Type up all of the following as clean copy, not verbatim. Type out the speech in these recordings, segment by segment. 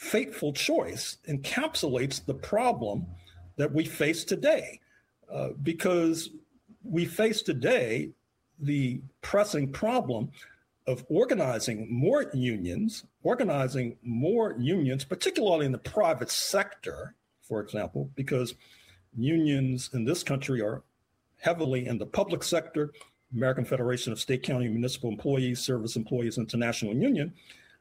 fateful choice encapsulates the problem that we face today, because we face today the pressing problem of organizing more unions, particularly in the private sector, for example, because unions in this country are heavily in the public sector, American Federation of State, County, and Municipal Employees, Service Employees International Union,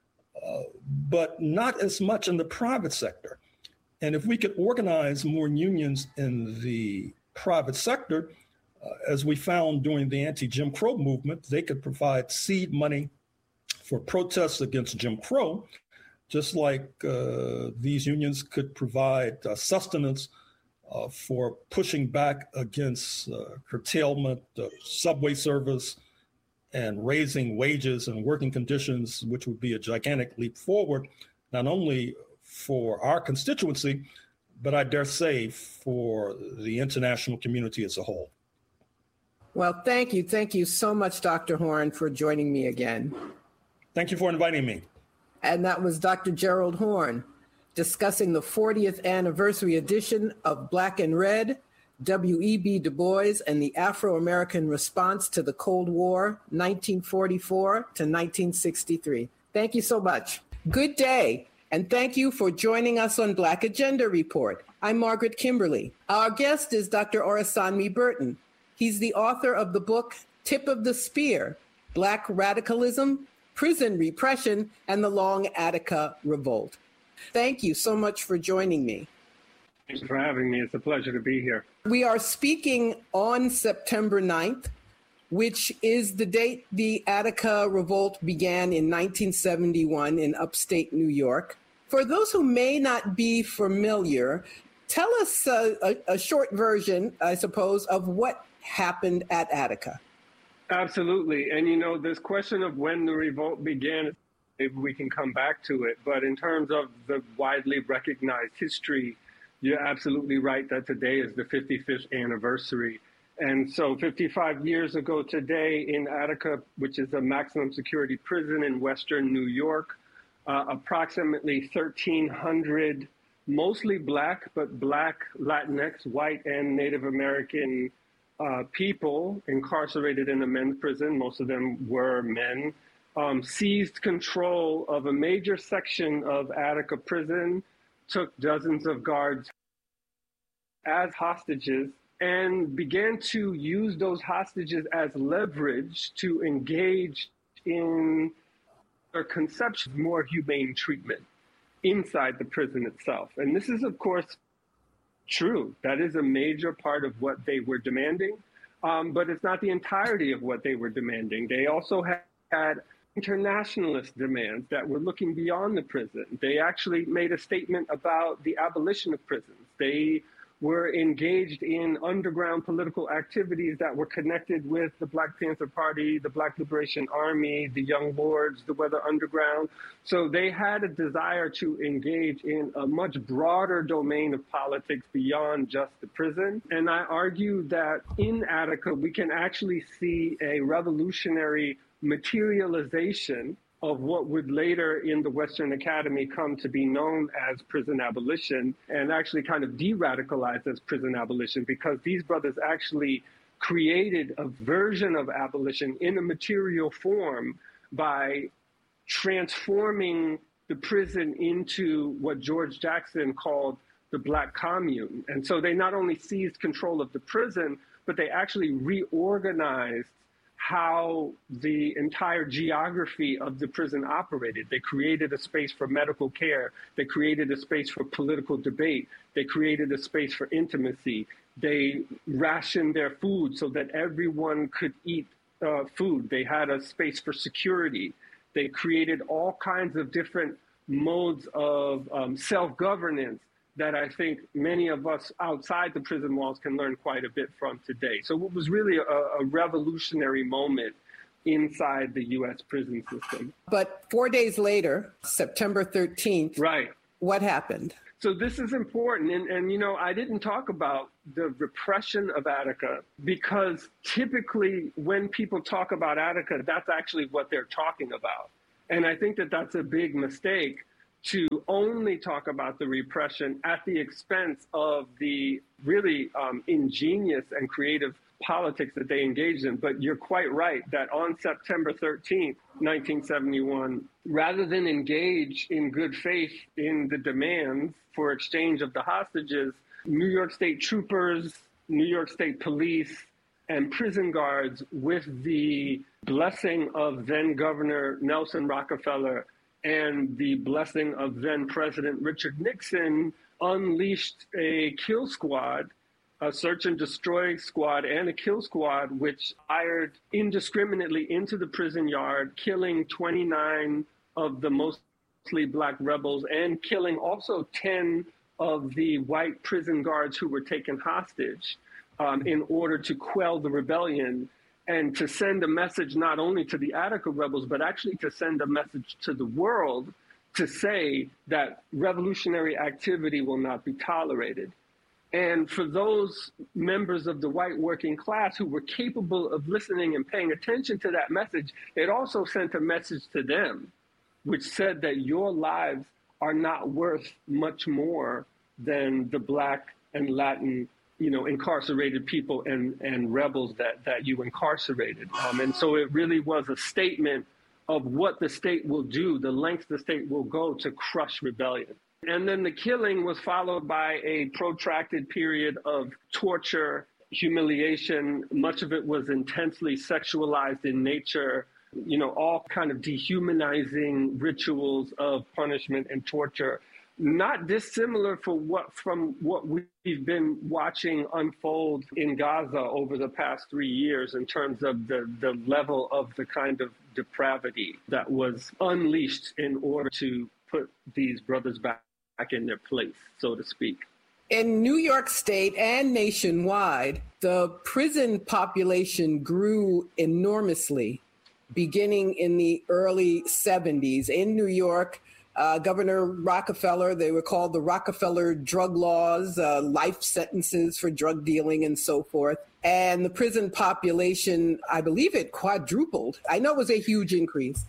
but not as much in the private sector. And if we could organize more unions in the private sector, as we found during the anti-Jim Crow movement, they could provide seed money for protests against Jim Crow, just like these unions could provide sustenance for pushing back against curtailment of subway service and raising wages and working conditions, which would be a gigantic leap forward, not only for our constituency, but I dare say for the international community as a whole. Well, thank you. Thank you so much, Dr. Horne, for joining me again. Thank you for inviting me. And that was Dr. Gerald Horne discussing the 40th anniversary edition of Black and Red, W.E.B. Du Bois and the Afro-American Response to the Cold War, 1944 to 1963. Thank you so much. Good day, and thank you for joining us on Black Agenda Report. I'm Margaret Kimberly. Our guest is Dr. Orasanmi Burton. He's the author of the book, Tip of the Spear, Black Radicalism, Prison Repression, and the Long Attica Revolt. Thank you so much for joining me. Thanks for having me. It's a pleasure to be here. We are speaking on September 9th, which is the date the Attica Revolt began in 1971 in upstate New York. For those who may not be familiar, tell us a short version, I suppose, of what happened at Attica. Absolutely. And, this question of when the revolt began, maybe we can come back to it. But in terms of the widely recognized history, you're absolutely right that today is the 55th anniversary. And so 55 years ago today in Attica, which is a maximum security prison in Western New York, approximately 1,300, mostly Black, but Black, Latinx, white, and Native American people incarcerated in a men's prison. Most of them were men, seized control of a major section of Attica prison, took dozens of guards as hostages, and began to use those hostages as leverage to engage in their conception of more humane treatment inside the prison itself. And this is, of course, true. That is a major part of what they were demanding, but it's not the entirety of what they were demanding. They also had internationalist demands that were looking beyond the prison. They actually made a statement about the abolition of prisons. They were engaged in underground political activities that were connected with the Black Panther Party, the Black Liberation Army, the Young Lords, the Weather Underground. So they had a desire to engage in a much broader domain of politics beyond just the prison. And I argue that in Attica, we can actually see a revolutionary materialization of what would later in the Western Academy come to be known as prison abolition, and actually kind of de-radicalized as prison abolition, because these brothers actually created a version of abolition in a material form by transforming the prison into what George Jackson called the Black Commune. And so they not only seized control of the prison, but they actually reorganized how the entire geography of the prison operated. They created a space for medical care. They created a space for political debate. They created a space for intimacy. They rationed their food so that everyone could eat food. They had a space for security. They created all kinds of different modes of self-governance that I think many of us outside the prison walls can learn quite a bit from today. So it was really a revolutionary moment inside the U.S. prison system. But 4 days later, September 13th, right? What happened? So this is important. And I didn't talk about the repression of Attica because typically when people talk about Attica, that's actually what they're talking about. And I think that that's a big mistake, to only talk about the repression at the expense of the really ingenious and creative politics that they engaged in. But you're quite right that on September 13th, 1971, rather than engage in good faith in the demands for exchange of the hostages, New York State troopers, New York State police, and prison guards, with the blessing of then Governor Nelson Rockefeller and the blessing of then President Richard Nixon, unleashed a kill squad, a search and destroy squad and a kill squad, which fired indiscriminately into the prison yard, killing 29 of the mostly Black rebels and killing also 10 of the white prison guards who were taken hostage in order to quell the rebellion and to send a message not only to the Attica rebels, but actually to send a message to the world to say that revolutionary activity will not be tolerated. And for those members of the white working class who were capable of listening and paying attention to that message, it also sent a message to them, which said that your lives are not worth much more than the Black and Latin, incarcerated people and rebels that you incarcerated. And so it really was a statement of what the state will do, the lengths the state will go to crush rebellion. And then the killing was followed by a protracted period of torture, humiliation. Much of it was intensely sexualized in nature, all kind of dehumanizing rituals of punishment and torture. Not dissimilar from what we've been watching unfold in Gaza over the past 3 years in terms of the level of the kind of depravity that was unleashed in order to put these brothers back in their place, so to speak. In New York State and nationwide, the prison population grew enormously, beginning in the early 70s. In New York, Governor Rockefeller, they were called the Rockefeller drug laws, life sentences for drug dealing and so forth. And the prison population, I believe it quadrupled. I know it was a huge increase.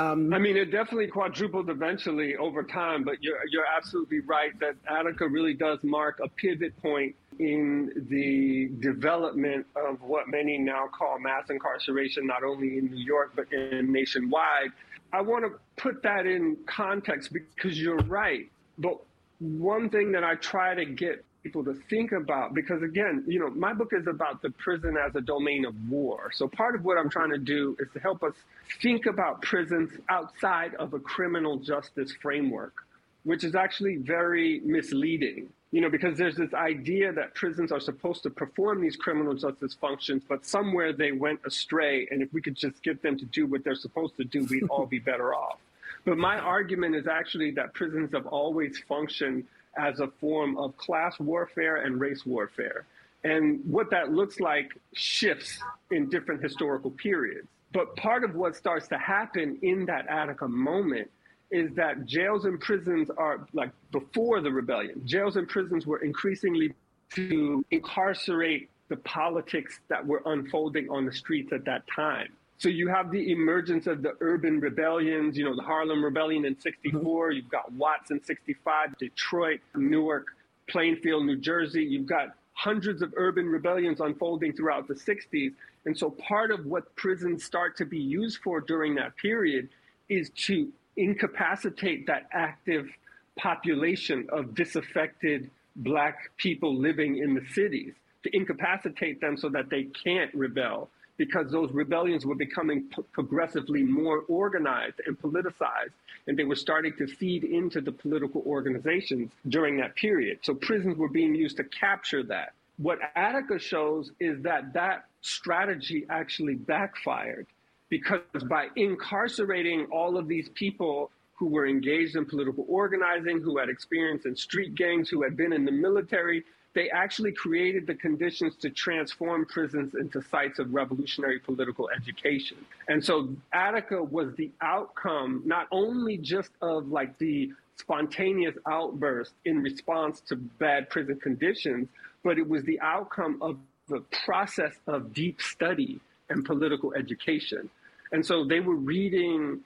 It definitely quadrupled eventually over time, but you're absolutely right that Attica really does mark a pivot point in the development of what many now call mass incarceration, not only in New York, but nationwide. I want to put that in context because you're right. But one thing that I try to get people to think about, because again, my book is about the prison as a domain of war. So part of what I'm trying to do is to help us think about prisons outside of a criminal justice framework, which is actually very misleading, because there's this idea that prisons are supposed to perform these criminal justice functions, but somewhere they went astray. And if we could just get them to do what they're supposed to do, we'd all be better off. But my argument is actually that prisons have always functioned as a form of class warfare and race warfare. And what that looks like shifts in different historical periods. But part of what starts to happen in that Attica moment is that jails and prisons are, like before the rebellion, jails and prisons were increasingly to incarcerate the politics that were unfolding on the streets at that time. So you have the emergence of the urban rebellions, the Harlem Rebellion in 64, you've got Watts in 65, Detroit, Newark, Plainfield, New Jersey. You've got hundreds of urban rebellions unfolding throughout the 60s. And so part of what prisons start to be used for during that period is to incapacitate that active population of disaffected Black people living in the cities, to incapacitate them so that they can't rebel, because those rebellions were becoming progressively more organized and politicized, and they were starting to feed into the political organizations during that period. So prisons were being used to capture that. What Attica shows is that that strategy actually backfired, because by incarcerating all of these people who were engaged in political organizing, who had experience in street gangs, who had been in the military, they actually created the conditions to transform prisons into sites of revolutionary political education. And so Attica was the outcome, not only just of like the spontaneous outburst in response to bad prison conditions, but it was the outcome of the process of deep study and political education. And so they were reading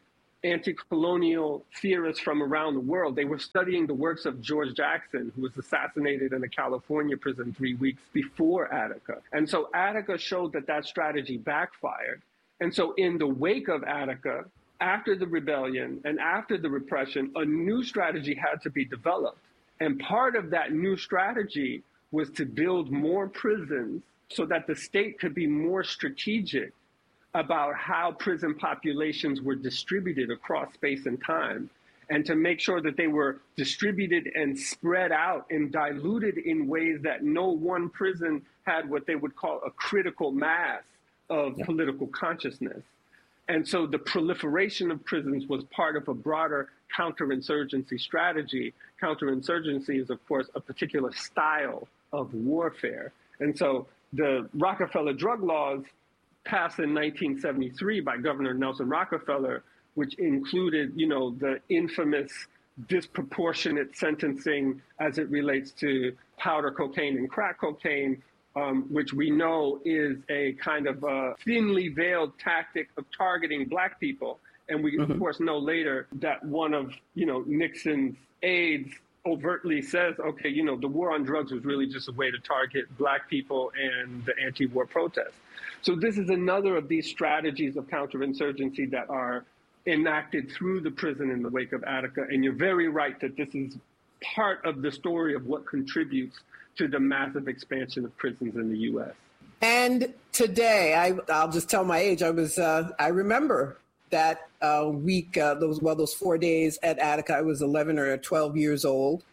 anti-colonial theorists from around the world. They were studying the works of George Jackson, who was assassinated in a California prison 3 weeks before Attica. And so Attica showed that that strategy backfired. And so in the wake of Attica, after the rebellion and after the repression, a new strategy had to be developed. And part of that new strategy was to build more prisons so that the state could be more strategic about how prison populations were distributed across space and time, and to make sure that they were distributed and spread out and diluted in ways that no one prison had what they would call a critical mass of political consciousness. And so the proliferation of prisons was part of a broader counterinsurgency strategy. Counterinsurgency is, of course, a particular style of warfare. And so the Rockefeller drug laws passed in 1973 by Governor Nelson Rockefeller, which included, the infamous disproportionate sentencing as it relates to powder cocaine and crack cocaine, which we know is a kind of a thinly veiled tactic of targeting Black people. And we, of course, know later that one of, Nixon's aides overtly says, okay, the war on drugs was really just a way to target Black people and the anti-war protests. So this is another of these strategies of counterinsurgency that are enacted through the prison in the wake of Attica. And you're very right that this is part of the story of what contributes to the massive expansion of prisons in the U.S. And today, I'll just tell my age. I remember that week, those 4 days at Attica. I was 11 or 12 years old.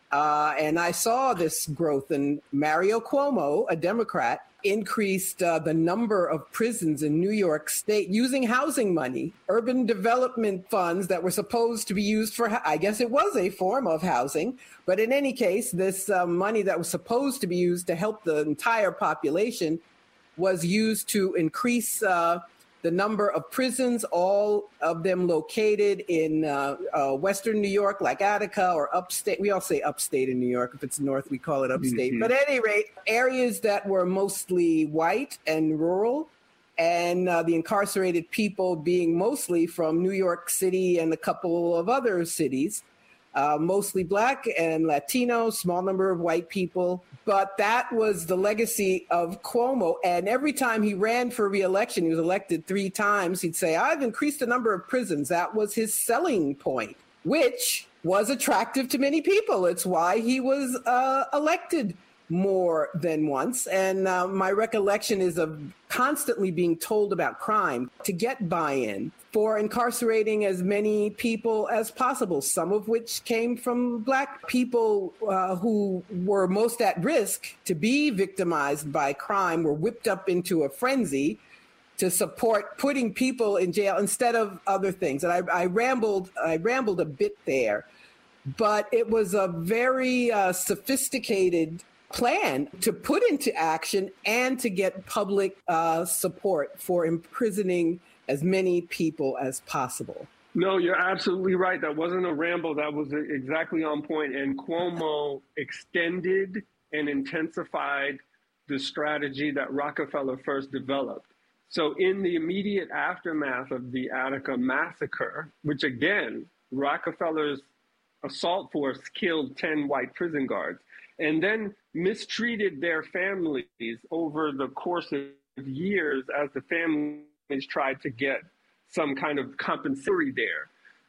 And I saw this growth. And Mario Cuomo, a Democrat, increased the number of prisons in New York State using housing money, urban development funds that were supposed to be used for, I guess it was a form of housing. But in any case, this money that was supposed to be used to help the entire population was used to increase the number of prisons, all of them located in Western New York, like Attica, or upstate. We all say upstate in New York. If it's north, we call it upstate. But at any rate, areas that were mostly white and rural, and the incarcerated people being mostly from New York City and a couple of other cities, mostly Black and Latino, small number of white people. But that was the legacy of Cuomo. And every time he ran for re-election, he was elected 3 times, he'd say, I've increased the number of prisons. That was his selling point, which was attractive to many people. It's why he was elected more than once. And my recollection is of constantly being told about crime to get buy-in for incarcerating as many people as possible, some of which came from Black people who were most at risk to be victimized by crime, were whipped up into a frenzy to support putting people in jail instead of other things. And I rambled a bit there, but it was a very sophisticated plan to put into action and to get public support for imprisoning as many people as possible. No, you're absolutely right. That wasn't a ramble. That was exactly on point. And Cuomo extended and intensified the strategy that Rockefeller first developed. So in the immediate aftermath of the Attica massacre, which again, Rockefeller's assault force killed 10 white prison guards and then mistreated their families over the course of years as the families tried to get some kind of compensatory there.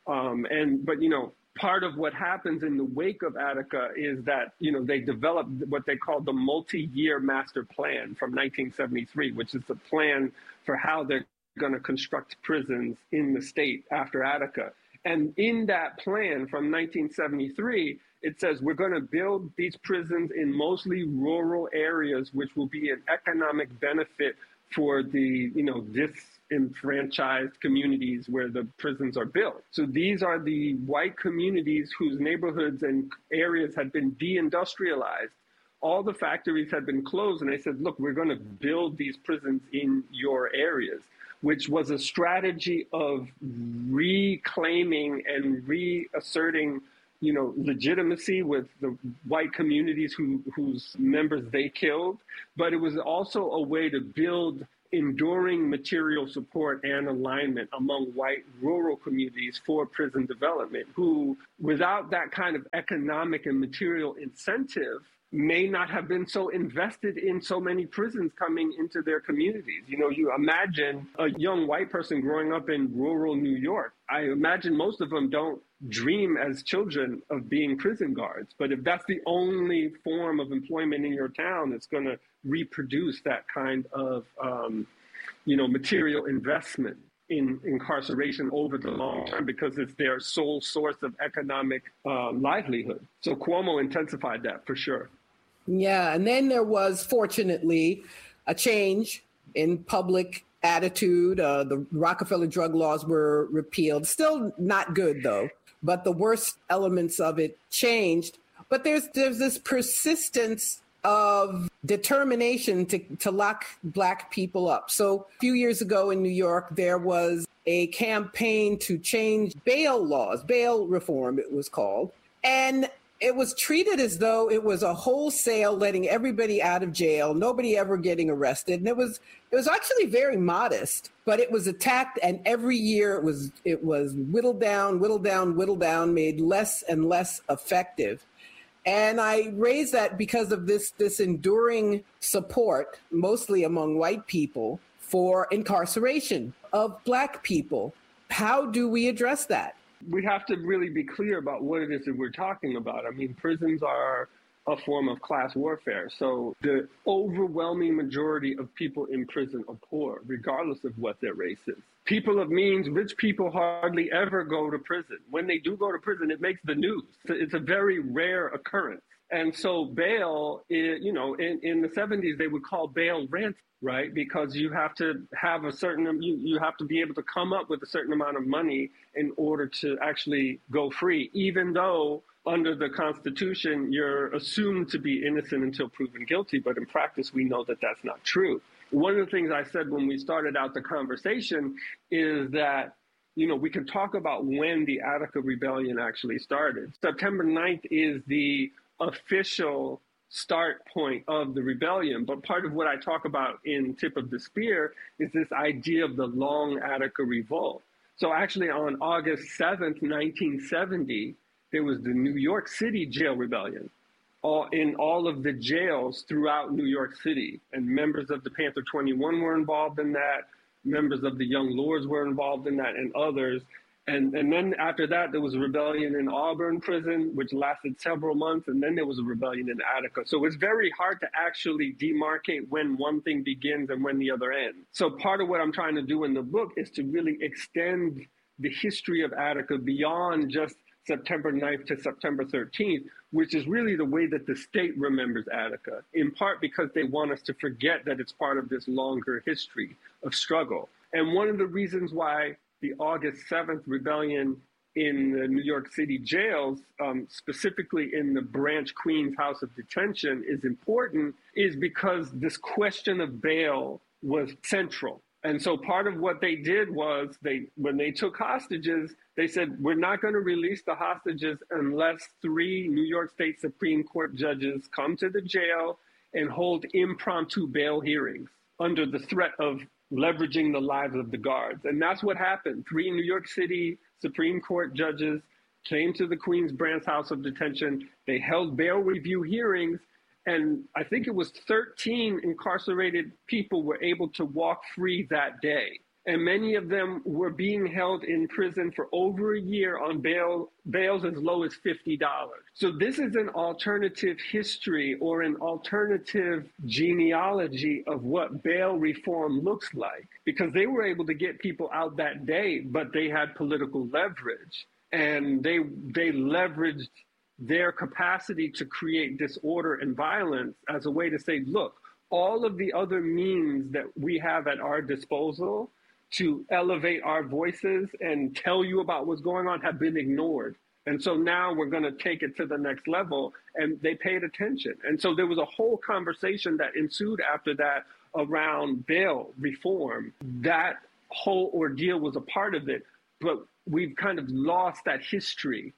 But part of what happens in the wake of Attica is that, they developed what they called the multi-year master plan from 1973, which is the plan for how they're going to construct prisons in the state after Attica. And in that plan from 1973, it says we're going to build these prisons in mostly rural areas, which will be an economic benefit for the, disenfranchised communities where the prisons are built. So these are the white communities whose neighborhoods and areas had been deindustrialized. All the factories had been closed, and they said, look, we're going to build these prisons in your areas, which was a strategy of reclaiming and reasserting legitimacy with the white communities whose members they killed. But it was also a way to build enduring material support and alignment among white rural communities for prison development, who, without that kind of economic and material incentive, may not have been so invested in so many prisons coming into their communities. You know, you imagine a young white person growing up in rural New York. I imagine most of them don't dream as children of being prison guards. But if that's the only form of employment in your town, it's going to reproduce that kind of, material investment in incarceration over the long term, because it's their sole source of economic livelihood. So Cuomo intensified that for sure. Yeah, and then there was, fortunately, a change in public attitude. The Rockefeller drug laws were repealed. Still not good, though, but the worst elements of it changed. But there's this persistence of determination to lock Black people up. So a few years ago in New York, there was a campaign to change bail laws, bail reform, it was called. And it was treated as though it was a wholesale letting everybody out of jail, nobody ever getting arrested. And it was actually very modest, but it was attacked. And every year it was whittled down, made less and less effective. And I raise that because of this enduring support, mostly among white people, for incarceration of Black people. How do we address that? We have to really be clear about what it is that we're talking about. I mean, prisons are a form of class warfare. So the overwhelming majority of people in prison are poor, regardless of what their race is. People of means, rich people hardly ever go to prison. When they do go to prison, it makes the news. It's a very rare occurrence. And so bail, in the 70s, they would call bail rent, right? Because you have to have you have to be able to come up with a certain amount of money in order to actually go free, even though under the Constitution, you're assumed to be innocent until proven guilty. But in practice, we know that that's not true. One of the things I said when we started out the conversation is that, we can talk about when the Attica Rebellion actually started. September 9th is the official start point of the rebellion. But part of what I talk about in Tip of the Spear is this idea of the Long Attica Revolt. So actually on August 7th, 1970, there was the New York City jail rebellion in all of the jails throughout New York City. And members of the Panther 21 were involved in that. Members of the Young Lords were involved in that, and others. And then after that, there was a rebellion in Auburn prison, which lasted several months. And then there was a rebellion in Attica. So it's very hard to actually demarcate when one thing begins and when the other ends. So part of what I'm trying to do in the book is to really extend the history of Attica beyond just September 9th to September 13th, which is really the way that the state remembers Attica, in part because they want us to forget that it's part of this longer history of struggle. And one of the reasons why the August 7th rebellion in the New York City jails, specifically in the Branch Queens House of Detention, is important is because this question of bail was central. And so part of what they did was when they took hostages, they said, we're not going to release the hostages unless 3 New York State Supreme Court judges come to the jail and hold impromptu bail hearings under the threat of leveraging the lives of the guards. And that's what happened. 3 New York City Supreme Court judges came to the Queens Branch House of Detention. They held bail review hearings. And I think it was 13 incarcerated people were able to walk free that day. And many of them were being held in prison for over a year on bails as low as $50. So this is an alternative history or an alternative genealogy of what bail reform looks like, because they were able to get people out that day, but they had political leverage, and they leveraged their capacity to create disorder and violence as a way to say, look, all of the other means that we have at our disposal to elevate our voices and tell you about what's going on have been ignored. And so now we're going to take it to the next level. And they paid attention. And so there was a whole conversation that ensued after that around bail reform. That whole ordeal was a part of it. But we've kind of lost that history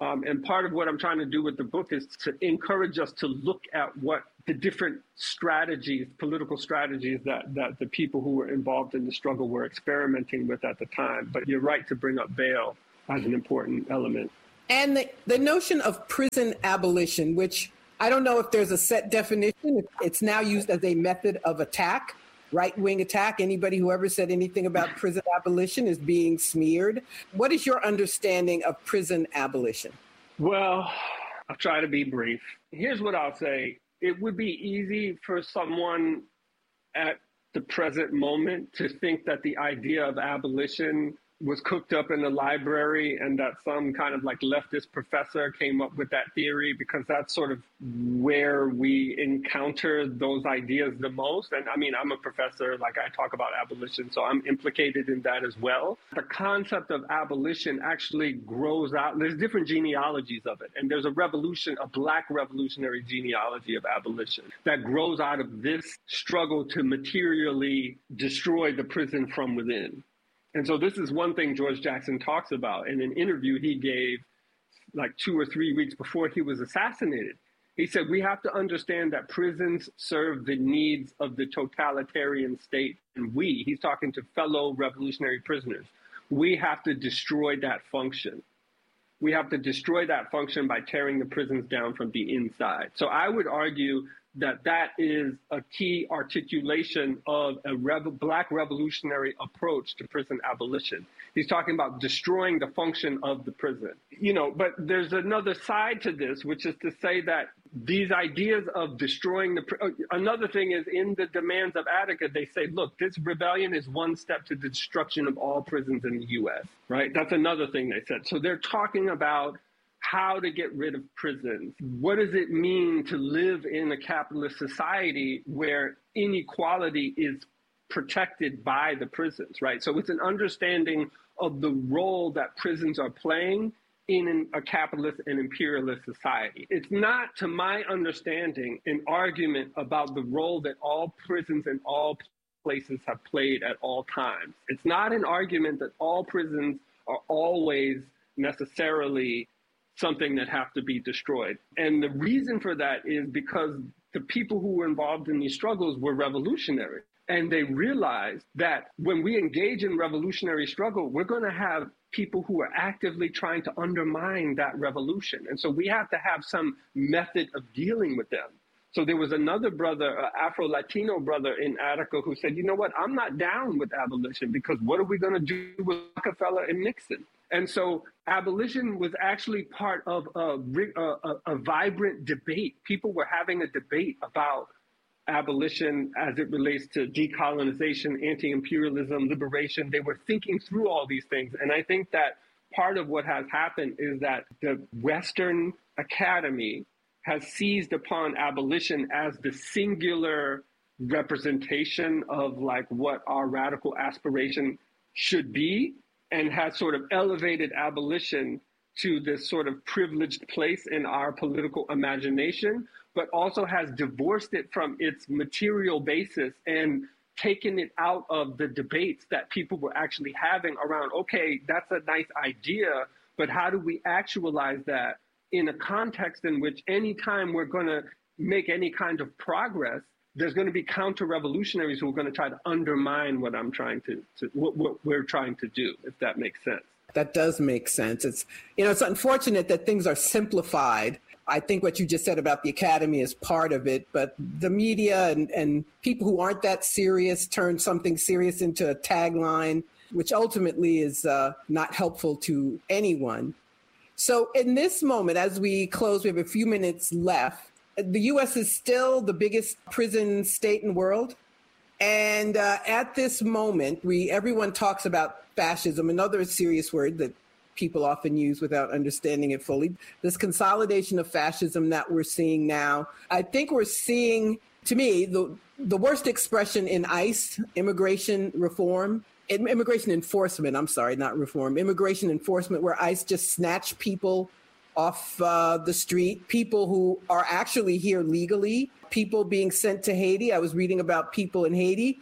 And part of what I'm trying to do with the book is to encourage us to look at what the different strategies, political strategies that the people who were involved in the struggle were experimenting with at the time. But you're right to bring up bail as an important element. And the notion of prison abolition, which I don't know if there's a set definition. It's now used as a method of attack, right-wing attack. Anybody who ever said anything about prison abolition is being smeared. What is your understanding of prison abolition? Well, I'll try to be brief. Here's what I'll say. It would be easy for someone at the present moment to think that the idea of abolition was cooked up in the library and that some kind of like leftist professor came up with that theory, because that's sort of where we encounter those ideas the most. And I mean, I'm a professor, like I talk about abolition, so I'm implicated in that as well. The concept of abolition actually grows out. There's different genealogies of it. And there's a revolution, a Black revolutionary genealogy of abolition that grows out of this struggle to materially destroy the prison from within. And so this is one thing George Jackson talks about in an interview he gave like 2 or 3 weeks before he was assassinated. He said, we have to understand that prisons serve the needs of the totalitarian state. And he's talking to fellow revolutionary prisoners, we have to destroy that function. We have to destroy that function by tearing the prisons down from the inside. So I would argue that is a key articulation of a Black revolutionary approach to prison abolition. He's talking about destroying the function of the prison. But there's another side to this, which is to say that these ideas of destroying another thing is in the demands of Attica, they say, look, this rebellion is one step to the destruction of all prisons in the U.S., right? That's another thing they said. So they're talking about how to get rid of prisons. What does it mean to live in a capitalist society where inequality is protected by the prisons, right? So it's an understanding of the role that prisons are playing in a capitalist and imperialist society. It's not, to my understanding, an argument about the role that all prisons and all places have played at all times. It's not an argument that all prisons are always necessarily something that have to be destroyed. And the reason for that is because the people who were involved in these struggles were revolutionary. And they realized that when we engage in revolutionary struggle, we're going to have people who are actively trying to undermine that revolution. And so we have to have some method of dealing with them. So there was another brother, an Afro-Latino brother in Attica, who said, you know what, I'm not down with abolition, because what are we going to do with Rockefeller and Nixon? And so abolition was actually part of a vibrant debate. People were having a debate about abolition as it relates to decolonization, anti-imperialism, liberation. They were thinking through all these things. And I think that part of what has happened is that the Western Academy has seized upon abolition as the singular representation of like what our radical aspiration should be, and has sort of elevated abolition to this sort of privileged place in our political imagination, but also has divorced it from its material basis and taken it out of the debates that people were actually having around, okay, that's a nice idea, but how do we actualize that in a context in which anytime we're going to make any kind of progress, there's going to be counter-revolutionaries who are going to try to undermine what what we're trying to do, if that makes sense. That does make sense. It's unfortunate that things are simplified. I think what you just said about the academy is part of it, but the media and people who aren't that serious turn something serious into a tagline, which ultimately is not helpful to anyone. So in this moment, as we close, we have a few minutes left. The U.S. is still the biggest prison state in the world. And at this moment, everyone talks about fascism, another serious word that people often use without understanding it fully. This consolidation of fascism that we're seeing now, I think we're seeing, to me, the worst expression in ICE, immigration enforcement, I'm sorry, not reform, immigration enforcement, where ICE just snatch people off the street, people who are actually here legally, people being sent to Haiti. I was reading about people in Haiti.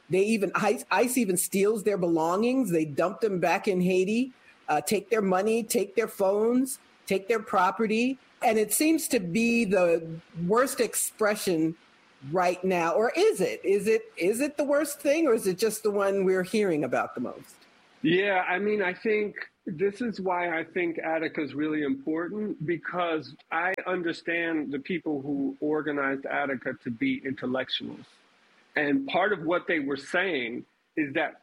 ICE even steals their belongings. They dump them back in Haiti, take their money, take their phones. take their property. And it seems to be the worst expression right now. Or is it? Is it the worst thing, or is it just the one we're hearing about the most? Yeah, I mean, I think this is why I think Attica is really important, because I understand the people who organized Attica to be intellectuals. And part of what they were saying is that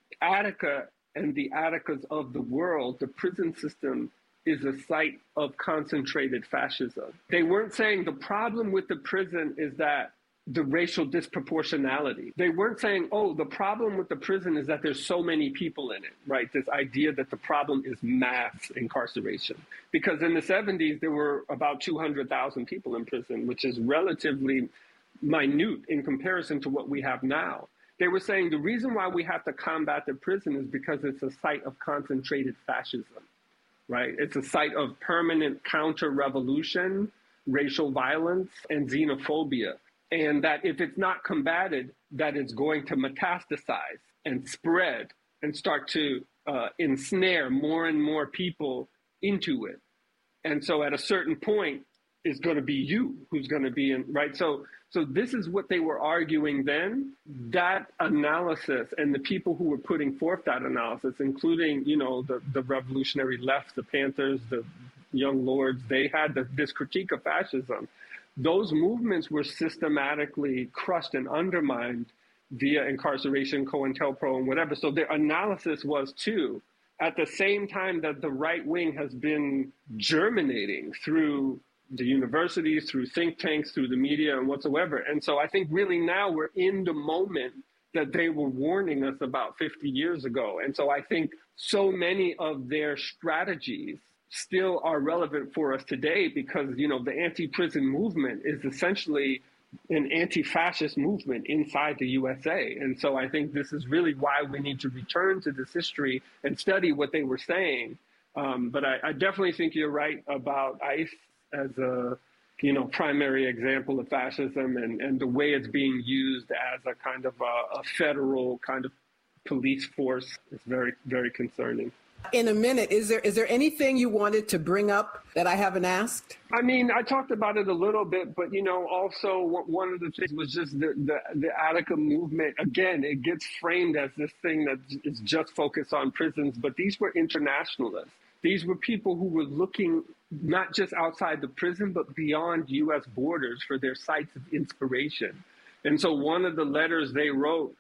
Attica and the Atticas of the world, the prison system, is a site of concentrated fascism. They weren't saying the problem with the prison is that the racial disproportionality. They weren't saying, oh, the problem with the prison is that there's so many people in it, right? This idea that the problem is mass incarceration. Because in the 70s, there were about 200,000 people in prison, which is relatively minute in comparison to what we have now. They were saying the reason why we have to combat the prison is because it's a site of concentrated fascism, right? It's a site of permanent counter-revolution, racial violence, and xenophobia. And that if it's not combated, that it's going to metastasize and spread and start to ensnare more and more people into it. And so at a certain point, it's going to be you who's going to be in, right? So this is what they were arguing then. That analysis and the people who were putting forth that analysis, including, you know, the revolutionary left, the Panthers, the Young Lords, they had this critique of fascism. Those movements were systematically crushed and undermined via incarceration, COINTELPRO, and whatever. So their analysis was, too, at the same time that the right wing has been germinating through the universities, through think tanks, through the media, and whatsoever. And so I think really now we're in the moment that they were warning us about 50 years ago. And so I think so many of their strategies still are relevant for us today because, you know, the anti-prison movement is essentially an anti-fascist movement inside the USA. And so I think this is really why we need to return to this history and study what they were saying. But I definitely think you're right about ICE as a, you know, primary example of fascism and the way it's being used as a kind of a federal kind of police force is very, very concerning. In a minute, is there anything you wanted to bring up that I haven't asked? I mean, I talked about it a little bit, but, you know, also one of the things was just the Attica movement. Again, it gets framed as this thing that is just focused on prisons, but these were internationalists. These were people who were looking not just outside the prison, but beyond U.S. borders for their sites of inspiration. And so one of the letters they wrote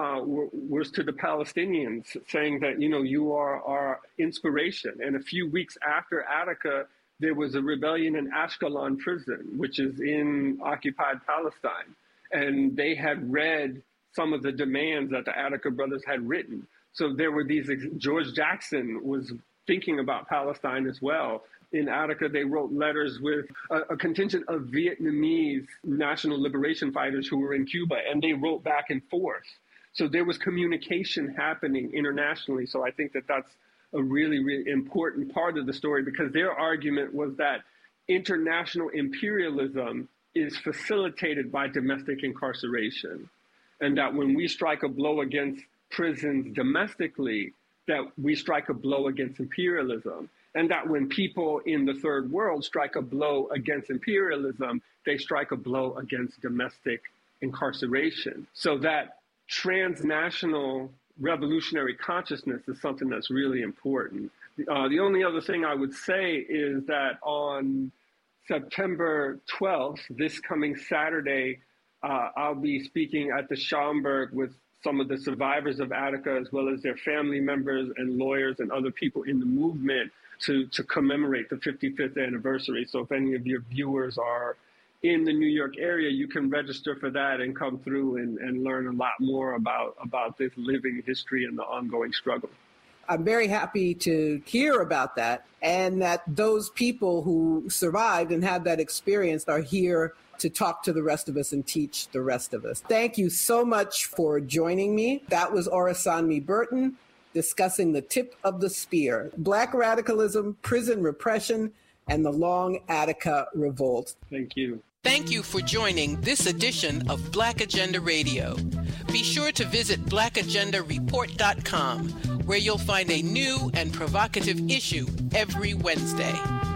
was to the Palestinians saying that, you know, you are our inspiration. And a few weeks after Attica, there was a rebellion in Ashkelon prison, which is in occupied Palestine. And they had read some of the demands that the Attica brothers had written. So there were these, George Jackson was thinking about Palestine as well. In Attica, they wrote letters with a contingent of Vietnamese national liberation fighters who were in Cuba, and they wrote back and forth. So there was communication happening internationally. So I think that that's a really, really important part of the story, because their argument was that international imperialism is facilitated by domestic incarceration, and that when we strike a blow against prisons domestically, that we strike a blow against imperialism, and that when people in the third world strike a blow against imperialism, they strike a blow against domestic incarceration. So that transnational revolutionary consciousness is something that's really important. The only other thing I would say is that on September 12th, this coming Saturday, I'll be speaking at the Schomburg with some of the survivors of Attica, as well as their family members and lawyers and other people in the movement to commemorate the 55th anniversary. So if any of your viewers are in the New York area, you can register for that and come through and learn a lot more about this living history and the ongoing struggle. I'm very happy to hear about that, and that those people who survived and had that experience are here to talk to the rest of us and teach the rest of us. Thank you so much for joining me. That was Orasanmi Burton discussing the tip of the spear, Black radicalism, prison repression, and the Long Attica Revolt. Thank you. Thank you for joining this edition of Black Agenda Radio. Be sure to visit blackagendareport.com, where you'll find a new and provocative issue every Wednesday.